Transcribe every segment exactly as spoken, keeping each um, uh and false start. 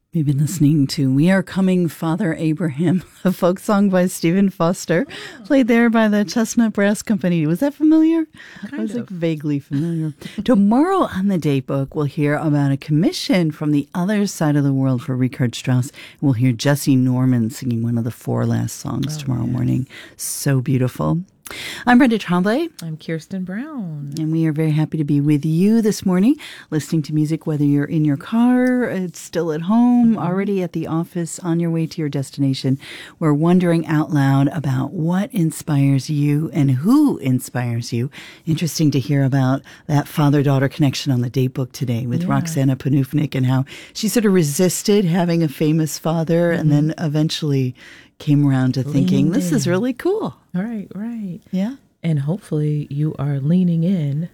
We've been listening to We Are Coming, Father Abraham, a folk song by Stephen Foster, oh. played there by the Chestnut Brass Company. Was that familiar? Kind I was of. like vaguely familiar. Tomorrow on the Date Book, we'll hear about a commission from the other side of the world for Richard Strauss. We'll hear Jesse Norman singing one of the four last songs oh, tomorrow yes. morning. So beautiful. I'm Brenda Tremblay. I'm Kirsten Brown. And we are very happy to be with you this morning, listening to music, whether you're in your car, it's still at home, mm-hmm. already at the office, on your way to your destination. We're wondering out loud about what inspires you and who inspires you. Interesting to hear about that father-daughter connection on the Date Book today with yeah. Roxana Panufnik and how she sort of resisted having a famous father mm-hmm. and then eventually came around to thinking, this is really cool. Right, right. Yeah. And hopefully you are leaning in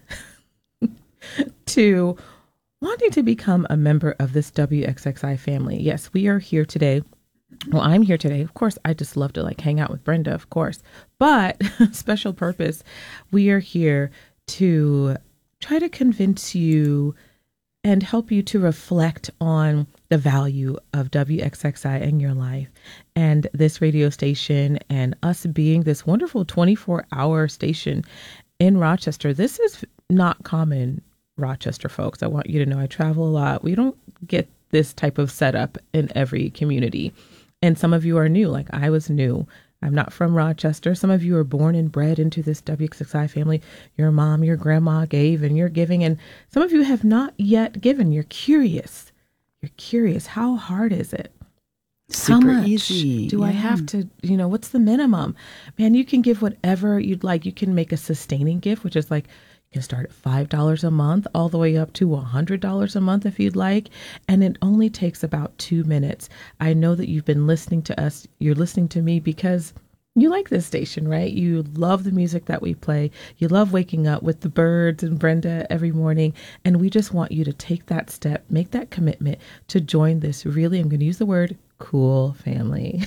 to wanting to become a member of this W X X I family. Yes, we are here today. Well, I'm here today. Of course, I just love to like hang out with Brenda, of course. But special purpose, we are here to try to convince you and help you to reflect on the value of W X X I in your life and this radio station and us being this wonderful twenty-four hour station in Rochester. This is not common, Rochester folks. I want you to know I travel a lot. We don't get this type of setup in every community. And some of you are new, like I was new. I'm not from Rochester. Some of you are born and bred into this W X X I family. Your mom, your grandma gave and you're giving. And some of you have not yet given. You're curious. You're curious. How hard is it? Super How much easy. do yeah. I have to, you know, what's the minimum? Man, you can give whatever you'd like. You can make a sustaining gift, which is like, you can start at five dollars a month all the way up to one hundred dollars a month if you'd like. And it only takes about two minutes. I know that you've been listening to us. You're listening to me because you like this station, right? You love the music that we play. You love waking up with the birds and Brenda every morning. And we just want you to take that step, make that commitment to join this really, I'm going to use the word, cool family.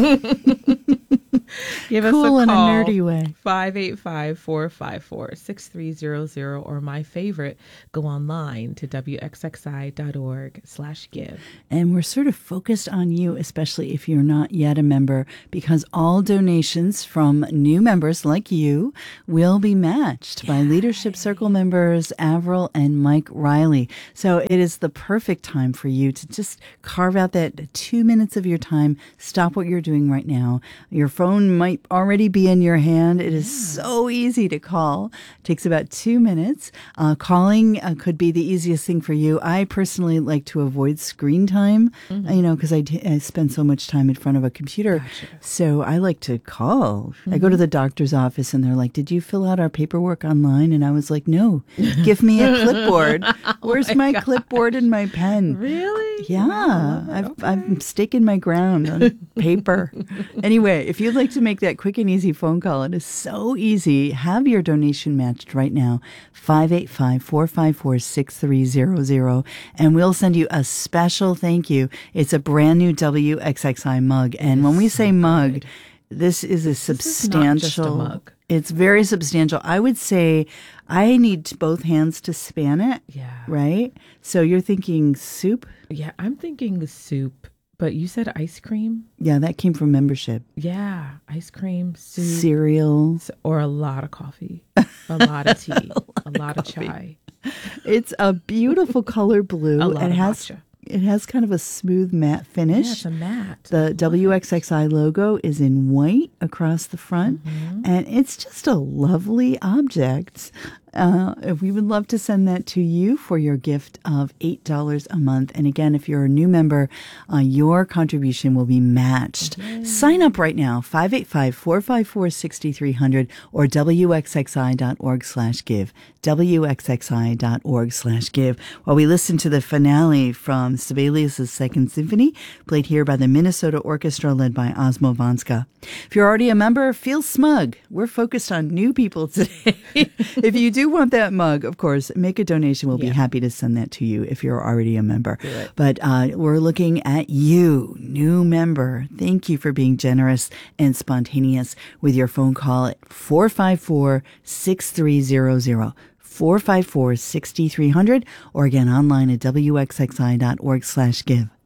Give us cool a call, in a nerdy way. five eight five, four five four, six three zero zero, or my favorite, go online to W X X I dot org slash give. And we're sort of focused on you, especially if you're not yet a member, because all donations from new members like you will be matched by Leadership Circle members Avril and Mike Riley. So it is the perfect time for you to just carve out that two minutes of your time, stop what you're doing right now. Your phone might already be in your hand. It is yeah. so easy to call. It takes about two minutes. Uh, calling uh, could be the easiest thing for you. I personally like to avoid screen time, mm-hmm. you know, because I, d- I spend so much time in front of a computer. Gotcha. So I like to call. Mm-hmm. I go to the doctor's office and they're like, did you fill out our paperwork online? And I was like, no, give me a clipboard. oh Where's my, my clipboard and my pen? Really? Yeah. Wow. I've, Okay. I'm staking my ground on paper. Anyway, if you'd like to make that quick and easy phone call, it is so easy. Have your donation matched right now, five eight five, four five four, six three zero zero, and we'll send you a special thank you. It's a brand new W X X I mug, and when we say so mug, good. this is a substantial... This is not just a mug. It's very substantial. I would say I need both hands to span it. Yeah. Right? So you're thinking soup? Yeah, I'm thinking the soup. But you said ice cream? Yeah, that came from membership. Yeah, ice cream, soup. Cereal. Or a lot of coffee, a lot of tea, a lot, a lot of, of chai. It's a beautiful color blue. A lot it of has, matcha. It has kind of a smooth matte finish. Yeah, it's a matte. The W X X I logo is in white across the front. Mm-hmm. And it's just a lovely object. Uh, we would love to send that to you for your gift of eight dollars a month. And again, if you're a new member, uh, your contribution will be matched. Yay. Sign up right now, five eight five, four five four, six three zero zero or W X X I dot org slash give, W X X I dot org slash give. While we listen to the finale from Sibelius' Second Symphony, played here by the Minnesota Orchestra led by Osmo Vanska. If you're already a member, feel smug. We're focused on new people today. If you do want that mug, of course, make a donation. We'll yeah. be happy to send that to you if you're already a member. But uh, we're looking at you, new member. Thank you for being generous and spontaneous with your phone call at four five four, six three zero zero. four five four, six three zero zero or again online at W X X I dot org slash give.